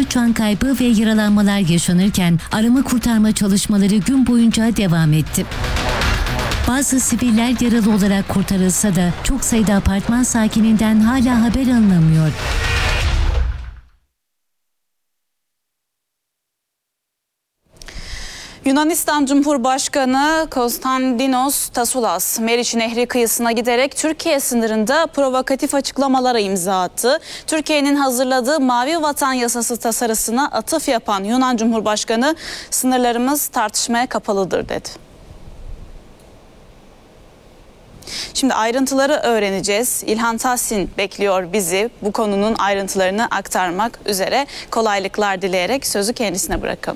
bölgede can kaybı ve yaralanmalar yaşanırken arama kurtarma çalışmaları gün boyunca devam etti. Bazı siviller yaralı olarak kurtarılsa da çok sayıda apartman sakininden hala haber alınamıyor. Yunanistan Cumhurbaşkanı Konstantinos Tasoulas, Meriç Nehri kıyısına giderek Türkiye sınırında provokatif açıklamalara imza attı. Türkiye'nin hazırladığı Mavi Vatan Yasası tasarısına atıf yapan Yunan Cumhurbaşkanı, "Sınırlarımız tartışmaya kapalıdır" dedi. Şimdi ayrıntıları öğreneceğiz. İlhan Tahsin bekliyor bizi bu konunun ayrıntılarını aktarmak üzere. Kolaylıklar dileyerek sözü kendisine bırakalım.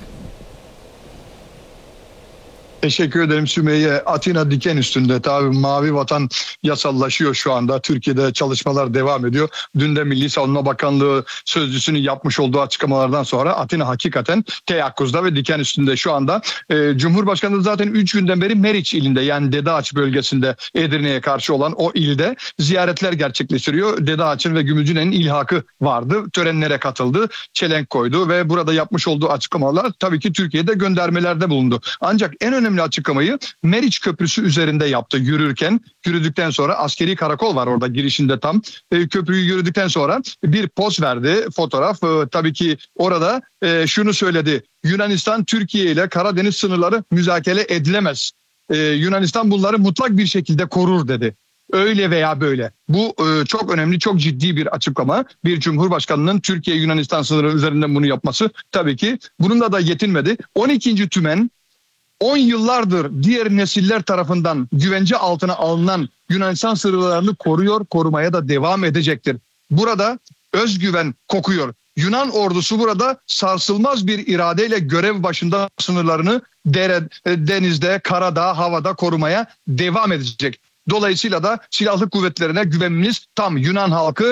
Teşekkür ederim Sümeyye. Atina diken üstünde, tabii Mavi Vatan yasallaşıyor şu anda. Türkiye'de çalışmalar devam ediyor. Dün de Milli Savunma Bakanlığı sözcüsünün yapmış olduğu açıklamalardan sonra Atina hakikaten teyakkuzda ve diken üstünde şu anda. Cumhurbaşkanı zaten 3 günden beri Meriç ilinde, yani Dede Ağaç bölgesinde, Edirne'ye karşı olan o ilde ziyaretler gerçekleştiriyor. Dede Ağaç'ın ve Gümülcine'nin ilhakı vardı. Törenlere katıldı, çelenk koydu ve burada yapmış olduğu açıklamalar tabii ki Türkiye'de göndermelerde bulundu. Ancak en önemli açıklamayı Meriç Köprüsü üzerinde yaptı yürüdükten sonra. Askeri karakol var orada girişinde tam. Köprüyü yürüdükten sonra bir poz verdi, fotoğraf. Tabii ki orada şunu söyledi: Yunanistan Türkiye ile Karadeniz sınırları müzakere edilemez. Yunanistan bunları mutlak bir şekilde korur dedi. Öyle veya böyle. Bu çok önemli, çok ciddi bir açıklama. Bir cumhurbaşkanının Türkiye-Yunanistan sınırı üzerinden bunu yapması tabii ki. Bununla da yetinmedi. 12. Tümen 10 yıllardır diğer nesiller tarafından güvence altına alınan Yunanistan sınırlarını koruyor, korumaya da devam edecektir. Burada özgüven kokuyor. Yunan ordusu burada sarsılmaz bir iradeyle görev başında sınırlarını denizde, karada, havada korumaya devam edecek. Dolayısıyla da silahlı kuvvetlerine güvenimiz tam. Yunan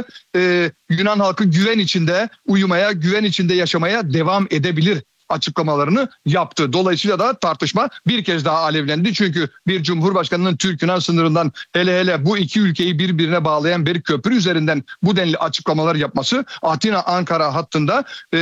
halkı güven içinde uyumaya, güven içinde yaşamaya devam edebilir açıklamalarını yaptı. Dolayısıyla da tartışma bir kez daha alevlendi. Çünkü bir cumhurbaşkanının Türk-Yunan sınırından, hele bu iki ülkeyi birbirine bağlayan bir köprü üzerinden bu denli açıklamalar yapması, Atina-Ankara hattında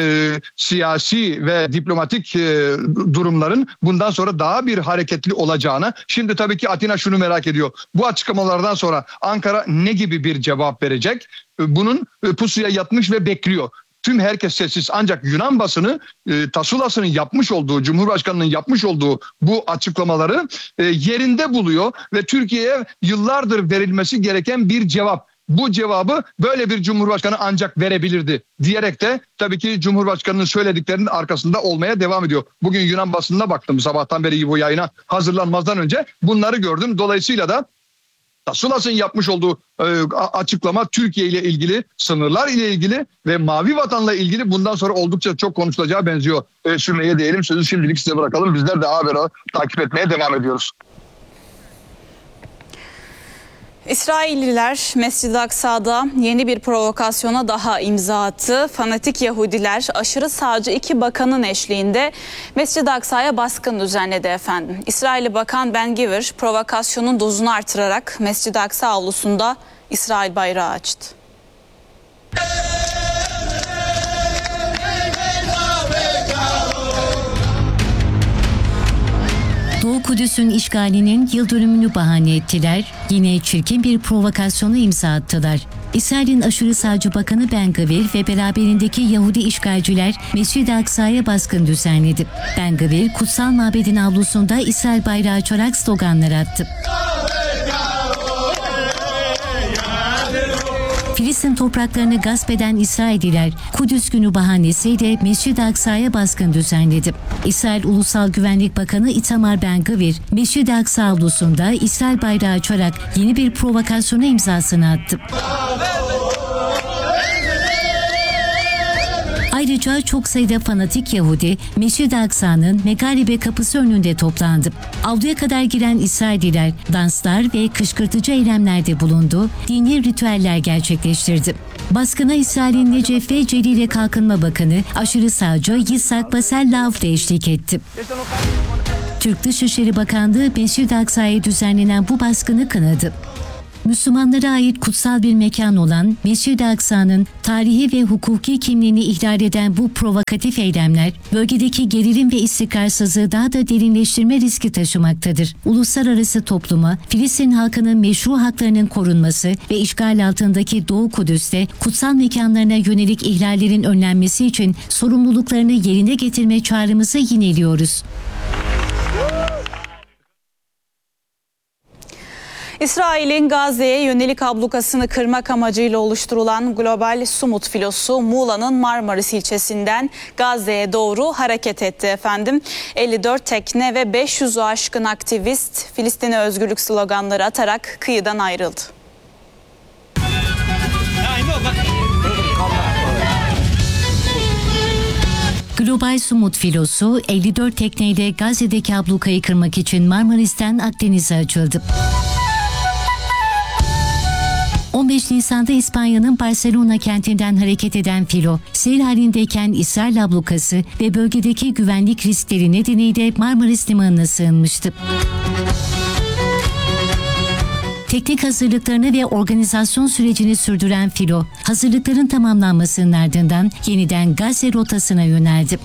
siyasi ve diplomatik durumların bundan sonra daha bir hareketli olacağına. Şimdi tabii ki Atina şunu merak ediyor: bu açıklamalardan sonra Ankara ne gibi bir cevap verecek? Bunun pusuya yatmış ve bekliyor. Tüm herkes sessiz, ancak Yunan basını Tasoulas'ın yapmış olduğu, Cumhurbaşkanı'nın yapmış olduğu bu açıklamaları yerinde buluyor ve Türkiye'ye yıllardır verilmesi gereken bir cevap. Bu cevabı böyle bir cumhurbaşkanı ancak verebilirdi diyerek de tabii ki Cumhurbaşkanı'nın söylediklerinin arkasında olmaya devam ediyor. Bugün Yunan basınına baktım, sabahtan beri bu yayına hazırlanmazdan önce bunları gördüm. Dolayısıyla da Tasoulas'ın yapmış olduğu açıklama Türkiye ile ilgili, sınırlar ile ilgili ve Mavi Vatan'la ilgili bundan sonra oldukça çok konuşulacağı benziyor. Sümeyye diyelim, sözü şimdilik size bırakalım. Bizler de haberi takip etmeye devam ediyoruz. İsrailliler Mescid-i Aksa'da yeni bir provokasyona daha imza attı. Fanatik Yahudiler aşırı sağcı 2 bakanın eşliğinde Mescid-i Aksa'ya baskın düzenledi efendim. İsrailli Bakan Ben-Gvir provokasyonun dozunu artırarak Mescid-i Aksa avlusunda İsrail bayrağı açtı. Doğu Kudüs'ün işgalinin yıl dönümünü bahane ettiler. Yine çirkin bir provokasyona imza attılar. İsrail'in aşırı sağcı bakanı Ben-Gvir ve beraberindeki Yahudi işgalciler Mescid-i Aksa'ya baskın düzenledi. Ben-Gvir kutsal mabedin avlusunda İsrail bayrağı açarak sloganlar attı. Filistin topraklarını gasp eden İsrailliler Kudüs günü bahanesiyle Mescid-i Aksa'ya baskın düzenledi. İsrail Ulusal Güvenlik Bakanı Itamar Ben-Gvir, Mescid-i Aksa avlusunda İsrail bayrağı açarak yeni bir provokasyona imzasını attı. Ayrıca çok sayıda fanatik Yahudi Mescid-i Aksa'nın Megaribe kapısı önünde toplandı. Avluya kadar giren İsrailliler danslar ve kışkırtıcı eylemlerde bulundu, dini ritüeller gerçekleştirdi. Baskına İsrail'in Necef ve Celile Kalkınma Bakanı aşırı sağcı Yitzhak Basel Lav de eşlik etti. Türk Dışişleri Bakanlığı Mescid-i Aksa'ya düzenlenen bu baskını kınadı. Müslümanlara ait kutsal bir mekan olan Mescid-i Aksa'nın tarihi ve hukuki kimliğini ihlal eden bu provokatif eylemler, bölgedeki gerilim ve istikrarsızlığı daha da derinleştirme riski taşımaktadır. Uluslararası topluma, Filistin halkının meşru haklarının korunması ve işgal altındaki Doğu Kudüs'te kutsal mekanlarına yönelik ihlallerin önlenmesi için sorumluluklarını yerine getirme çağrımızı yineliyoruz. İsrail'in Gazze'ye yönelik ablukasını kırmak amacıyla oluşturulan Global Sumut filosu Muğla'nın Marmaris ilçesinden Gazze'ye doğru hareket etti efendim. 54 tekne ve 500'ü aşkın aktivist Filistin'e özgürlük sloganları atarak kıyıdan ayrıldı. Global Sumut filosu 54 tekneyle Gazze'deki ablukayı kırmak için Marmaris'ten Akdeniz'e açıldı. 15 Nisan'da İspanya'nın Barcelona kentinden hareket eden filo, seyir halindeyken İsrail ablukası ve bölgedeki güvenlik riskleri nedeniyle Marmaris Limanı'na sığınmıştı. Teknik hazırlıklarını ve organizasyon sürecini sürdüren filo, hazırlıkların tamamlanmasının ardından yeniden Gazze rotasına yöneldi.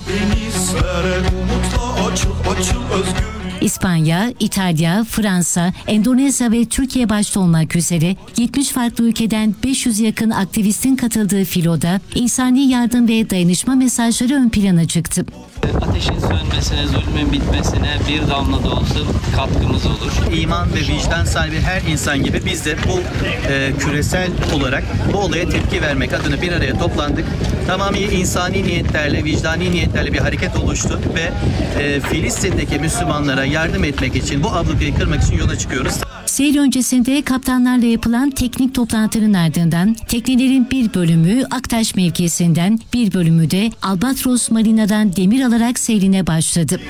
İspanya, İtalya, Fransa, Endonezya ve Türkiye başta olmak üzere 70 farklı ülkeden 500 yakın aktivistin katıldığı filoda insani yardım ve dayanışma mesajları ön plana çıktı. Ateşin sönmesine, zulmün bitmesine bir damla da olsun katkımız olur. İman ve vicdan sahibi her insan gibi biz de bu küresel olarak bu olaya tepki vermek adına bir araya toplandık. Tamamıyla insani niyetlerle, vicdani niyetlerle bir hareket oluştu ve Filistin'deki Müslümanlara yardım etmek için, bu ablukayı kırmak için yola çıkıyoruz. Seyir öncesinde kaptanlarla yapılan teknik toplantının ardından teknelerin bir bölümü Aktaş mevkisinden, bir bölümü de Albatros Marina'dan demir alarak seyrine başladı.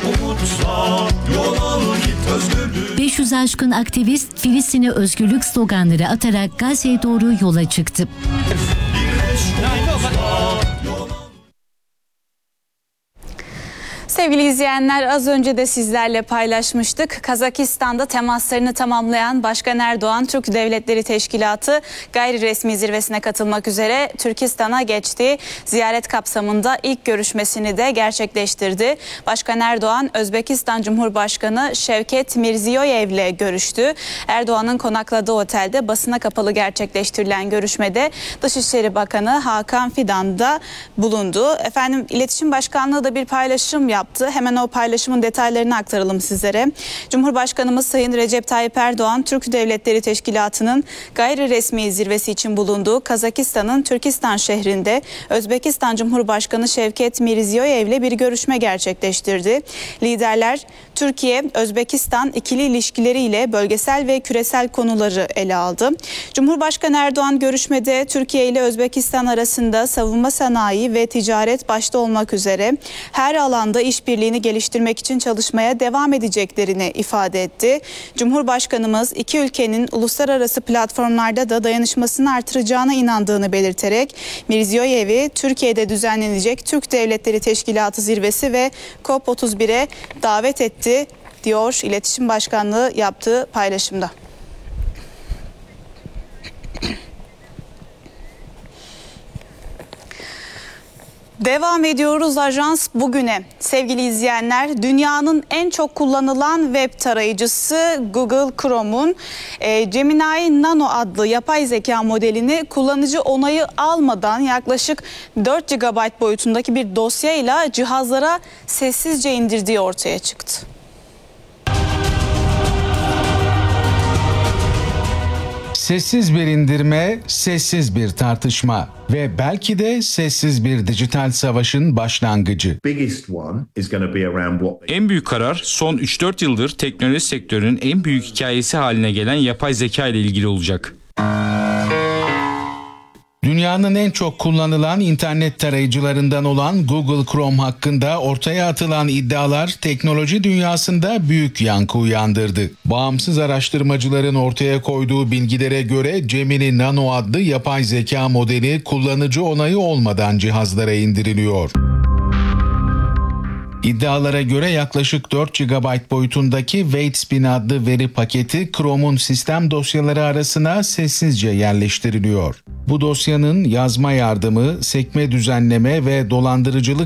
500 aşkın aktivist Filistin'e özgürlük sloganları atarak Gazze'ye doğru yola çıktı. Sevgili izleyenler, az önce de sizlerle paylaşmıştık. Kazakistan'da temaslarını tamamlayan Başkan Erdoğan, Türk Devletleri Teşkilatı gayri resmi zirvesine katılmak üzere Türkistan'a geçti. Ziyaret kapsamında ilk görüşmesini de gerçekleştirdi. Başkan Erdoğan, Özbekistan Cumhurbaşkanı Şevket Mirziyoyev'le görüştü. Erdoğan'ın konakladığı otelde basına kapalı gerçekleştirilen görüşmede Dışişleri Bakanı Hakan Fidan da bulundu. Efendim, İletişim Başkanlığı da bir paylaşım yaptı. Hemen o paylaşımın detaylarını aktaralım sizlere. Cumhurbaşkanımız Sayın Recep Tayyip Erdoğan, Türk Devletleri Teşkilatı'nın gayri resmi zirvesi için bulunduğu Kazakistan'ın Türkistan şehrinde Özbekistan Cumhurbaşkanı Şevket Mirziyoyev'le bir görüşme gerçekleştirdi. Liderler Türkiye-Özbekistan ikili ilişkileriyle bölgesel ve küresel konuları ele aldı. Cumhurbaşkanı Erdoğan görüşmede Türkiye ile Özbekistan arasında savunma sanayi ve ticaret başta olmak üzere her alanda işbirliğini geliştirmek için çalışmaya devam edeceklerini ifade etti. Cumhurbaşkanımız iki ülkenin uluslararası platformlarda da dayanışmasını artıracağına inandığını belirterek Mirziyoyev'i Türkiye'de düzenlenecek Türk Devletleri Teşkilatı zirvesi ve COP31'e davet etti, diyor İletişim Başkanlığı yaptığı paylaşımda. Devam ediyoruz Ajans Bugün'e. Sevgili izleyenler, dünyanın en çok kullanılan web tarayıcısı Google Chrome'un Gemini Nano adlı yapay zeka modelini kullanıcı onayı almadan yaklaşık 4 GB boyutundaki bir dosyayla cihazlara sessizce indirdiği ortaya çıktı. Sessiz bir indirme, sessiz bir tartışma ve belki de sessiz bir dijital savaşın başlangıcı. En büyük karar son 3-4 yıldır teknoloji sektörünün en büyük hikayesi haline gelen yapay zeka ile ilgili olacak. Dünyanın en çok kullanılan internet tarayıcılarından olan Google Chrome hakkında ortaya atılan iddialar teknoloji dünyasında büyük yankı uyandırdı. Bağımsız araştırmacıların ortaya koyduğu bilgilere göre Gemini Nano adlı yapay zeka modeli kullanıcı onayı olmadan cihazlara indiriliyor. İddialara göre yaklaşık 4 GB boyutundaki Waitspin adlı veri paketi Chrome'un sistem dosyaları arasına sessizce yerleştiriliyor. Bu dosyanın yazma yardımı, sekme düzenleme ve dolandırıcılık